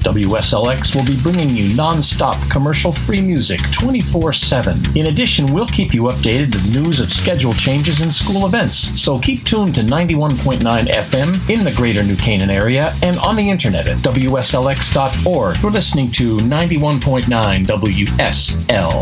WSLX will be bringing you non-stop commercial-free music 24/7. In addition, we'll keep you updated with news of schedule changes and school events. So keep tuned to 91.9 FM in the greater New Canaan area and on the internet at WSLX.org. You're listening to 91.9 WSLX.